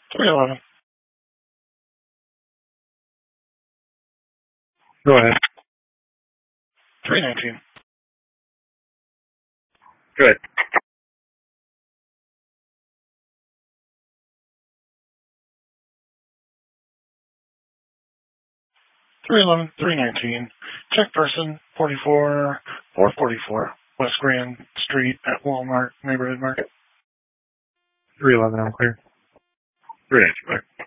311. Go ahead. 319. Good. 311, 319. Check person 44 444 West Grand Street at Walmart Neighborhood Market. 311, I'm clear. 319.